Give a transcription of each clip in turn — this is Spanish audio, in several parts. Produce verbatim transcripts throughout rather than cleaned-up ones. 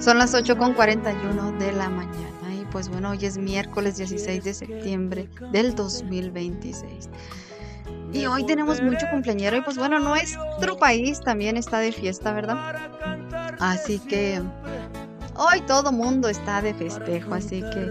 Son las ocho con cuarenta y uno de la mañana y pues bueno, hoy es miércoles dieciséis de septiembre del dos mil veintiséis. Y hoy tenemos mucho cumpleañero y pues bueno, nuestro país también está de fiesta, ¿verdad? Así que hoy todo mundo está de festejo, así que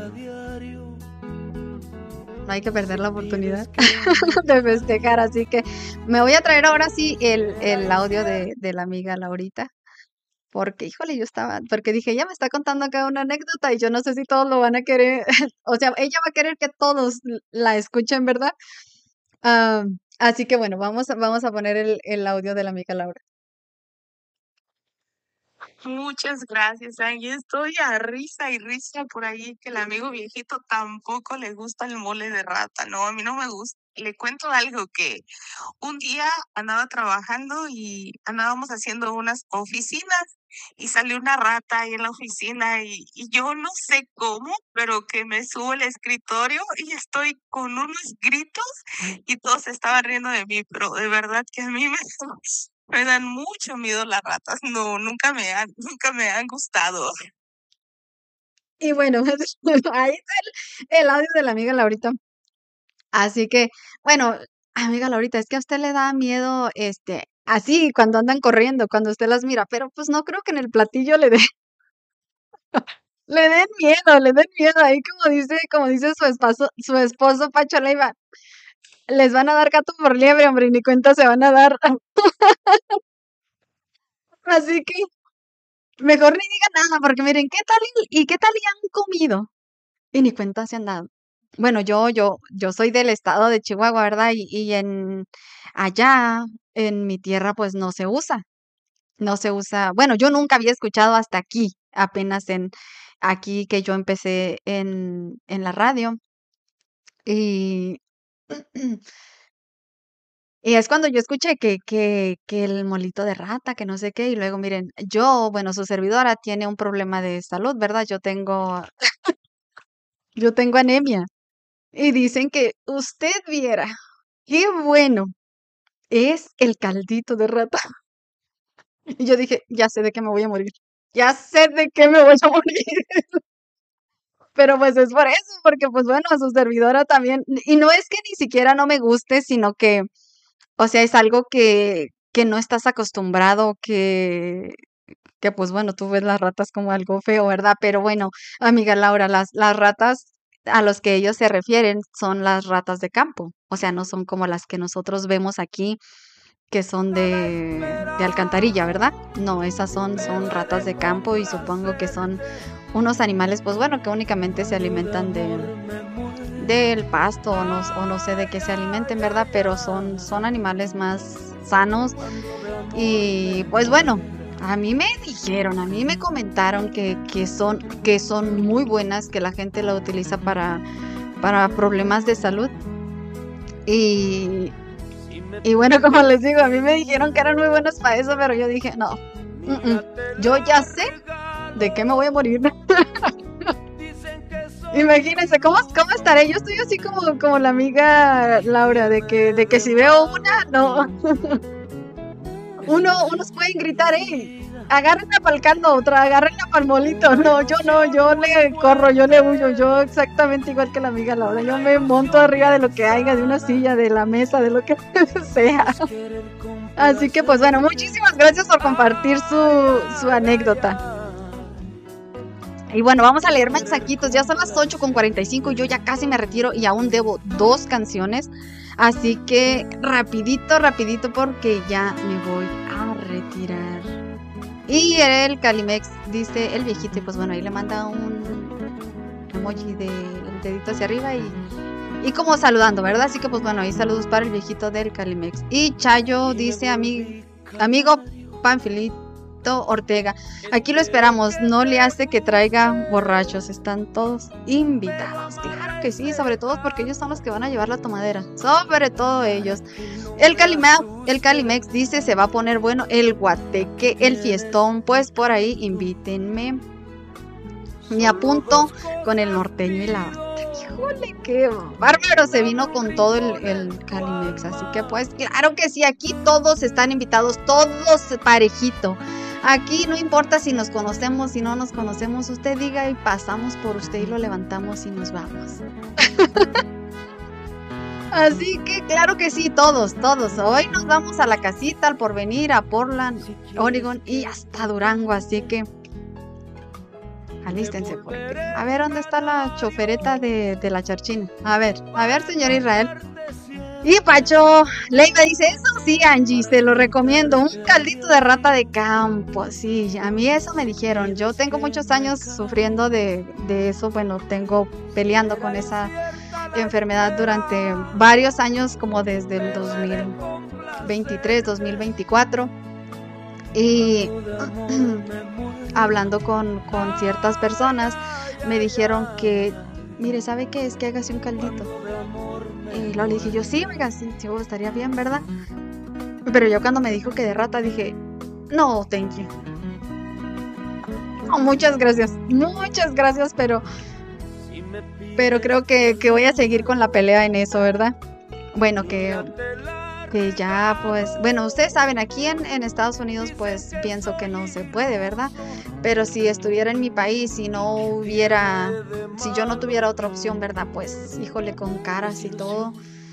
no hay que perder la oportunidad de festejar. Así que me voy a traer ahora sí el, el audio de, de la amiga Laurita. Porque, híjole, yo estaba, porque dije, ella me está contando acá una anécdota y yo no sé si todos lo van a querer, o sea, ella va a querer que todos la escuchen, ¿verdad? Ah, así que bueno, vamos, a- vamos a poner el, el audio de la amiga Laura. Muchas gracias, Angie. Estoy a risa y risa por ahí que el amigo viejito tampoco le gusta el mole de rata. No, a mí no me gusta. Le cuento algo que un día andaba trabajando y andábamos haciendo unas oficinas y salió una rata ahí en la oficina y, y yo no sé cómo, pero que me subo al escritorio y estoy con unos gritos y todos se estaban riendo de mí, pero de verdad que a mí me, me dan mucho miedo las ratas. No, nunca me han, nunca me han gustado. Y bueno, ahí está el, el audio de la amiga Laurita. Así que, bueno, amiga Laurita, es que a usted le da miedo, este, así cuando andan corriendo, cuando usted las mira, pero pues no creo que en el platillo le dé, le den miedo, le den miedo. Ahí como dice, como dice su esposo, su esposo Pacho Leiva, les van a dar gato por liebre, hombre, y ni cuenta se van a dar. Así que mejor ni digan nada, porque miren, ¿qué tal y, y qué tal y han comido? Y ni cuenta se han dado. Bueno, yo, yo, yo soy del estado de Chihuahua, ¿verdad? Y, y en allá, en mi tierra, pues no se usa. No se usa. Bueno, yo nunca había escuchado hasta aquí, apenas en aquí que yo empecé en, en la radio. Y Y es cuando yo escuché que, que, que el molito de rata, que no sé qué, y luego miren, yo, bueno, su servidora tiene un problema de salud, ¿verdad? Yo tengo, yo tengo anemia. Y dicen que usted viera, qué bueno es el caldito de rata. Y yo dije, ya sé de qué me voy a morir. Ya sé de qué me voy a morir. Pero pues es por eso, porque pues bueno, su servidora también, y no es que ni siquiera no me guste, sino que, o sea, es algo que, que no estás acostumbrado, que, que pues bueno, tú ves las ratas como algo feo, ¿verdad? Pero bueno, amiga Laura, las, las ratas a los que ellos se refieren son las ratas de campo, o sea, no son como las que nosotros vemos aquí, que son de, de alcantarilla, ¿verdad? No, esas son, son ratas de campo y supongo que son unos animales, pues bueno, que únicamente se alimentan de, del pasto o no, o no sé de qué se alimenten, ¿verdad? Pero son, son animales más sanos y pues bueno, a mí me dijeron, a mí me comentaron que, que son, que son muy buenas, que la gente la utiliza para, para problemas de salud. Y, y bueno, como les digo, a mí me dijeron que eran muy buenos para eso, pero yo dije, no, mm, mm, yo ya sé de qué me voy a morir. Imagínense, ¿cómo, ¿cómo estaré? Yo estoy así como, como la amiga Laura, de que, de que si veo una, no. Uno, unos pueden gritar, eh, agárrenla para el caldo, otra, agárrenla para el molito. No, yo no, yo le corro, yo le huyo, yo exactamente igual que la amiga Laura. Yo me monto arriba de lo que haya, de una silla, de la mesa, de lo que sea. Así que pues bueno, muchísimas gracias por compartir su, su anécdota. Y bueno, vamos a leer mensajitos. Ya son las ocho con cuarenta y cinco y yo ya casi me retiro y aún debo dos canciones. Así que rapidito, rapidito porque ya me voy a retirar. Y el Calimex dice el viejito y pues bueno, ahí le manda un emoji de el dedito hacia arriba y, y como saludando, ¿verdad? Así que pues bueno, ahí saludos para el viejito del Calimex. Y Chayo dice, ami, amigo Panfilito Ortega, aquí lo esperamos, no le hace que traiga borrachos, están todos invitados. Claro que sí, sobre todo porque ellos son los que van a llevar la tomadera, sobre todo ellos. El Calimex, el Calimex dice, se va a poner bueno el guateque, el fiestón, pues por ahí invítenme. Me apunto con el norteño y la bata. Híjole, qué bárbaro, se vino con todo el, el Calimex, así que pues claro que sí, aquí todos están invitados, todos parejito. Aquí no importa si nos conocemos, si no nos conocemos, usted diga y pasamos por usted y lo levantamos y nos vamos. Así que claro que sí, todos, todos. Hoy nos vamos a la casita, al Porvenir, a Portland, Oregon y hasta Durango, así que alístense porque... A ver, ¿dónde está la chofereta de, de la charchina? A ver, a ver, señor Israel. Y Pacho, Leiva dice, eso sí, Angie, se lo recomiendo, un caldito de rata de campo, sí, a mí eso me dijeron, yo tengo muchos años sufriendo de, de eso, bueno, tengo peleando con esa enfermedad durante varios años, como desde el dos mil veintitrés, dos mil veinticuatro, y hablando con, con ciertas personas, me dijeron que, mire, ¿sabe qué es? Que hágase un caldito. Y luego le dije yo, sí, oiga, sí, sí, estaría bien, ¿verdad? Pero yo cuando me dijo que de rata dije, no, thank you. No, muchas gracias, muchas gracias, pero pero creo que, que voy a seguir con la pelea en eso, ¿verdad? Bueno, que, que ya pues, bueno, ustedes saben, aquí en, en Estados Unidos pues pienso que no se puede, ¿verdad? Pero si estuviera en mi país, si no hubiera, si yo no tuviera otra opción, ¿verdad? Pues, híjole, con caras y todo,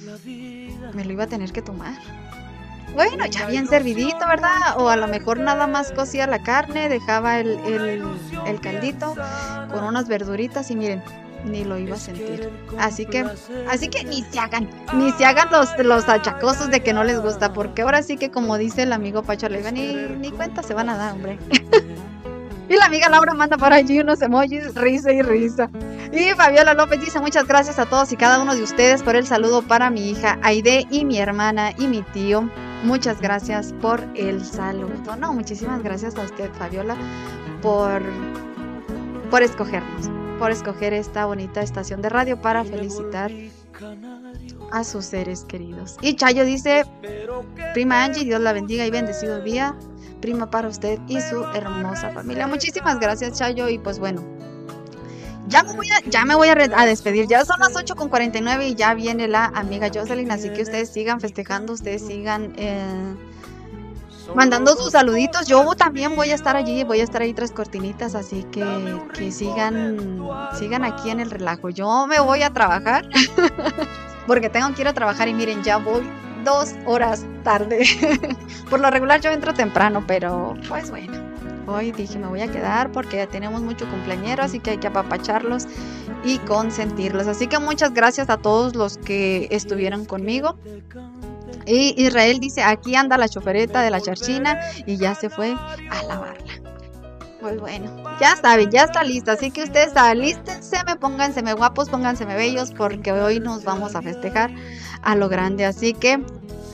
me lo iba a tener que tomar. Bueno, ya bien servidito, ¿verdad? O a lo mejor nada más cocía la carne, dejaba el, el, el caldito con unas verduritas y miren, ni lo iba a sentir. Así que, así que ni se hagan, ni se hagan los, los achacosos de que no les gusta, porque ahora sí que como dice el amigo Pacho Leiva, ni, ni cuenta se van a dar, hombre. Y la amiga Laura manda por allí unos emojis, risa y risa. Y Fabiola López dice, muchas gracias a todos y cada uno de ustedes por el saludo para mi hija Aide y mi hermana y mi tío. Muchas gracias por el saludo. No, muchísimas gracias a usted, Fabiola, por, por escogernos, por escoger esta bonita estación de radio para felicitar a sus seres queridos. Y Chayo dice, prima Angie, Dios la bendiga y bendecido día, prima, para usted y su hermosa familia. Muchísimas gracias, Chayo, y pues bueno, ya me voy a, ya me voy a, a despedir. Ya son las ocho con cuarenta y nueve y ya viene la amiga Jocelyn, así que ustedes sigan festejando, ustedes sigan eh, mandando sus saluditos. Yo también voy a estar allí, voy a estar ahí tras cortinitas, así que, que sigan, sigan aquí en el relajo. Yo me voy a trabajar porque tengo que ir a trabajar y miren, ya voy dos horas tarde. Por lo regular yo entro temprano, pero pues bueno, hoy dije me voy a quedar porque ya tenemos mucho cumpleañero, así que hay que apapacharlos y consentirlos. Así que muchas gracias a todos los que estuvieron conmigo. Y Israel dice, aquí anda la chofereta de la charchina y ya se fue a lavarla. Pues bueno, ya saben, ya está lista, así que ustedes alístense, me pónganse me guapos, pónganse me bellos, porque hoy nos vamos a festejar a lo grande, así que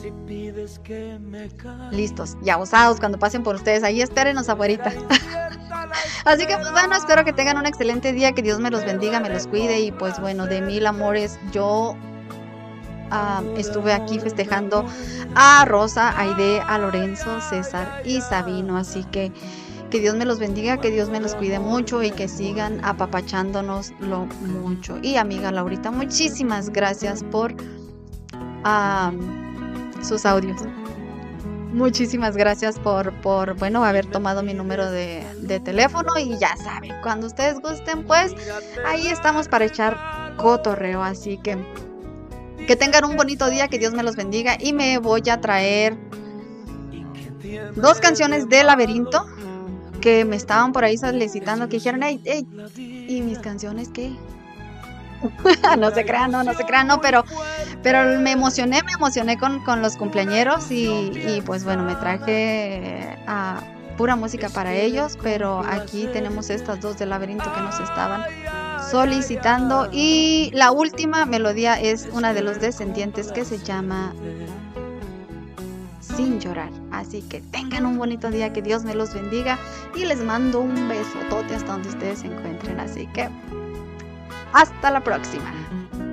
listos, ya osados, cuando pasen por ustedes, ahí espérenos afuerita. Así que pues bueno, espero que tengan un excelente día, que Dios me los bendiga, me los cuide y pues bueno, de mil amores, yo uh, estuve aquí festejando a Rosa, a Aide, a Lorenzo, César y Sabino, así que que Dios me los bendiga, que Dios me los cuide mucho y que sigan apapachándonos lo mucho. Y amiga Laurita, muchísimas gracias por um, sus audios. Muchísimas gracias por, por, bueno, haber tomado mi número de, de teléfono y ya saben, cuando ustedes gusten, pues ahí estamos para echar cotorreo. Así que que tengan un bonito día, que Dios me los bendiga y me voy a traer dos canciones de Laberinto que me estaban por ahí solicitando, que dijeron, hey, hey, ¿y mis canciones qué? No se crean, no, no se crean, no, pero, pero me emocioné, me emocioné con, con los cumpleañeros y, y pues bueno, me traje a uh, pura música para ellos, pero aquí tenemos estas dos de Laberinto que nos estaban solicitando y la última melodía es una de los Descendientes que se llama Sin Llorar. Así que tengan un bonito día, que Dios me los bendiga y les mando un besotote hasta donde ustedes se encuentren. Así que hasta la próxima.